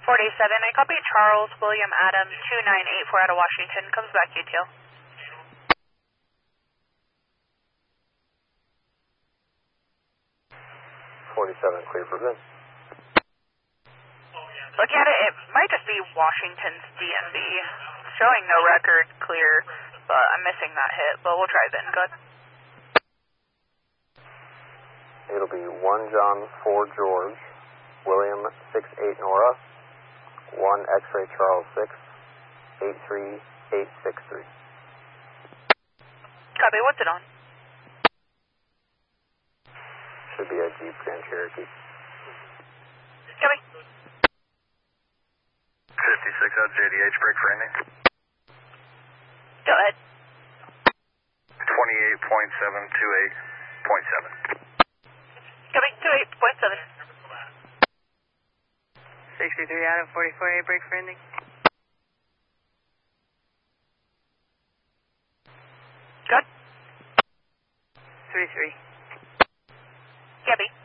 47, I copy Charles William Adam 2984 out of Washington, comes back detail. 47, clear for good. Look at it, it might just be Washington's DMV. Showing no record clear, but I'm missing that hit, but we'll try then. Good. It'll be 1 John 4 George, William 68 Nora, 1 X-ray Charles 6, 83863. Copy, what's it on? Should be a Jeep Grand Cherokee. Copy. 56 out JDH, break for ending. Go ahead. 28.728.7. Copy, 28.7. 63 out of 44A, break for ending. Good. 33. Copy.